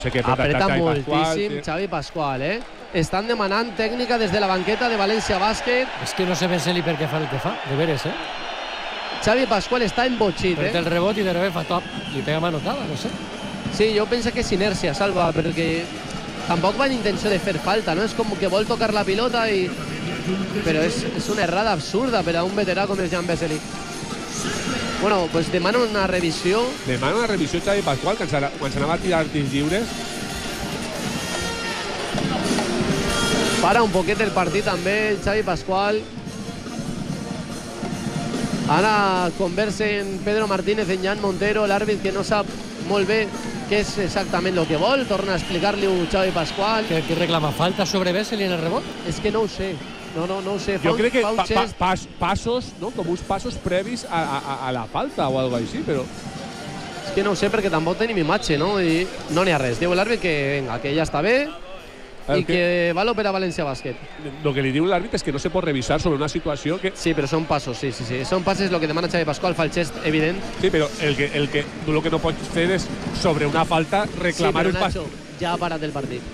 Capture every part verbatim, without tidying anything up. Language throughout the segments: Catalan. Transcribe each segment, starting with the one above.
Sé que apreta Xavi moltíssim Pascual, sí. Xavi Pascual, eh? Estan demanant tècnica des de la banqueta de València Bàsquet. És que no sé Vesely per què fa el que fa, de veres, eh? Xavi Pascual està embotxit, Perd eh? el rebot i de rebot fa top. Li pega manotada, no sé. Sí, jo penso que és inèrcia, Salva, perquè tampoc va en intenció de fer falta, no? És com que vol tocar la pilota i... Però és, és una errada absurda per a un veterà com és Jan Vesely. Bueno, pues demana una revisió. Demana una revisió Xavi Pascual, que quan s'anava a tirar tirs lliures. Para un poquet el partit també, Xavi Pascual. Ara conversen Pedro Martínez en Jan Montero, l'àrbit que no sap molt bé què és exactament el que vol. Torna a explicar-li-ho Xavi Pascual. Que, que reclama falta sobre Vesely en el rebot? És que no ho sé. No, no, no ho sé. Jo fa crec que un, pa, pa, gest... pas, passos, no? Com uns passos previs a, a, a la falta o alguna cosa així, però... És que no ho sé perquè tampoc tenim imatge, no? I no n'hi ha res. Diu l'àrbit que, venga, que ja està bé i que, que va l'operar València Bàsquet. El que li diu l'àrbit és que no se pot revisar sobre una situació que... Sí, però són passos, sí, sí, sí. Són passes el que demana Xavi Pascual, fa el gest evident. Sí, però el que, el que, tu el que no pots fer és sobre una falta reclamar sí, un pas... Nacho, ja ha parat el partit.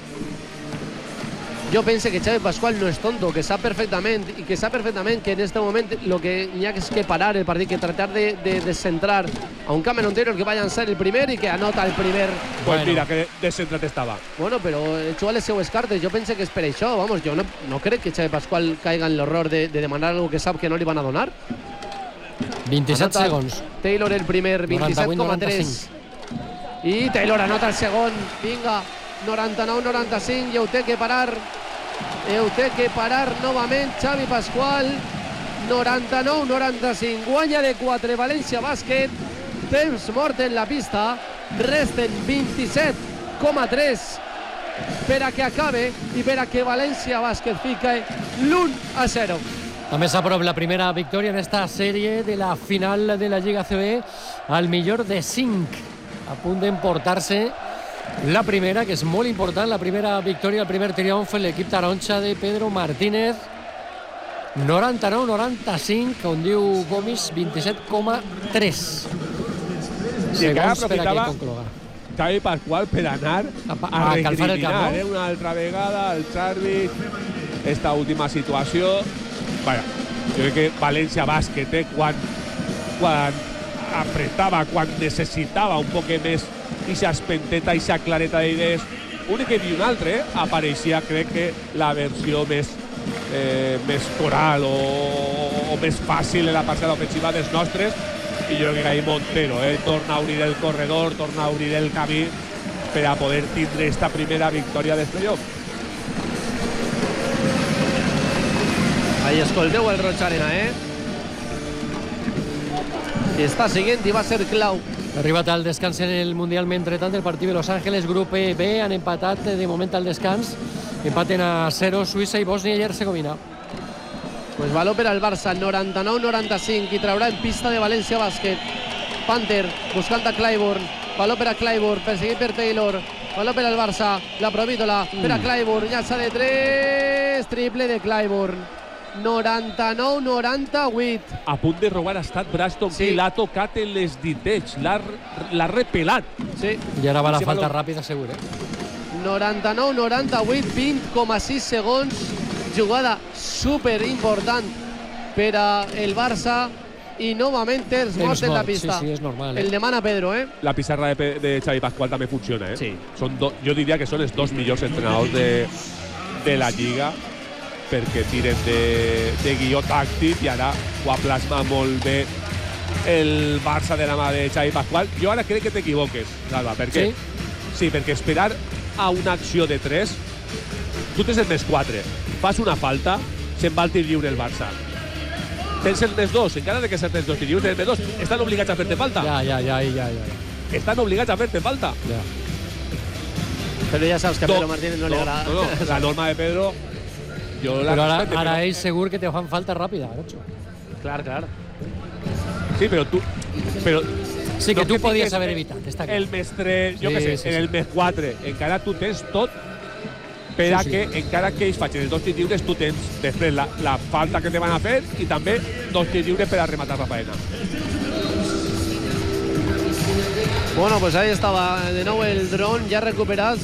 Jo penso que Xavi Pascual no és tonto, que sap perfectament i que sap perfectament que en aquest moment el que hi ha és que parar el partit, que tratar de, de descentrar a un Cameron Taylor que va llançar el primer i que anota el primer. Pues Bueno. mira, que descentrat estava. Bueno, però juga les seues cartes. Jo penso que és per això. Vamos, jo no, no crec que Xavi Pascual caiga en l'error de, de demanar algo que sap que no li van a donar. vint-i-set Anota segons. Taylor el primer, vint-i-set coma tres. I Taylor anota el segon. Vinga, noranta-nou noranta-cinc, i ho té que parar. Ho té que parar novament Xavi Pascual. noranta-nou noranta-cinc, guanya de quatre València Bàsquet. Temps mort en la pista. Resten vint-i-set coma tres per a que acabe i per a que València Bàsquet fique l'u a zero. També s'aprova la primera victòria en esta sèrie de la final de la Lliga A C B al millor de cinc. A punt d'emportar-se la primera, que és molt important, la primera victòria, el primer triomf en l'equip taronja de Pedro Martínez. noranta-nou noranta-cinc, on diu Gomis, vint-i-set coma tres. I encara Segons per a que aprofitava concloga. Xavi Pascual per anar A, a, a a calfar el camp, recriminar no? eh? una altra vegada al Xavi esta última situació. Vaja, jo crec que València Bàsquet, eh, quan, quan apretava, quan necessitava un poc més ixa espenteta, ixa clareta d'idees, un equip i un altre, eh, apareixia, crec que, la versió més, eh, més coral o, o més fàcil en la parcel·la ofensiva dels nostres, i jo crec que ahir Montero eh, torna a obrir el corredor, torna a obrir el camí per a poder tindre esta primera victòria dels playoffs. Ahí escolteu el Roig Arena, eh? I està seguint i va ser clau. Ha arribat al descans en el Mundial. Mentretant, el partit de Los Ángeles, grup B, han empatat de moment al descans. Empaten a zero Suïssa i Bòsnia i Hercegovina. Pues valor per al Barça, noranta-nou noranta-cinc, i traurà en pista de València Bàsquet. Panther buscant a Clyburn, valor per a Clyburn, perseguit per Taylor, valor per al Barça, la provítola per a Clyburn, llança de tres, triple de Clyburn. noranta-nou noranta-vuit. A punt de robar ha estat Braston, Sí. que l'ha tocat en les ditets, l'ha repelat. Sí, I ara va la Sí, falta valor. ràpida, segur, eh? noranta-nou noranta-vuit, vint coma sis segons. Jugada super important per a el Barça i novament temps Temps mort en la mort, pista. sí, sí, és normal, eh? El demana Pedro, eh? La pissarra de, Pe- de Xavi Pascual també funciona, eh? Sí. Són do, jo diria que són els dos millors entrenadors de, de la Lliga, perquè tiren de, de guió tàctic i ara ho ha plasmat molt bé el Barça de la mà de Xavi Pascual. Jo ara crec que t'equivoques, Salva, perquè, Sí? sí, perquè esperar a una acció de tres, tu tens el més quatre, fas una falta, se'n va el tir lliure el Barça. Tens el més dos, encara de que ser tens dos tir lliures, el més dos, estan obligats a fer-te falta. Ja, ja, ja, ja, ja. Estan obligats a fer-te falta. ja. Però ja saps que a Pedro Martínez no, li agrada. No, no, la norma de Pedro, jo la Però ara, respecte, ara però- ells segur que te fan falta ràpida, Nacho. Clar, clar. Sí, però tu... Però Sí, que no tu que podies tingues haver el- evitat, està clar. el més tres, jo Sí, què sé, sí, en sí. el més quatre, encara tu tens tot per a Sí, sí. que, encara que ells facin els dos tirs lliures, tu tens després la, la falta que te van a fer i també dos tirs lliures per a rematar la faena. Bueno, pues ahí estaba de nou el dron ja recuperat.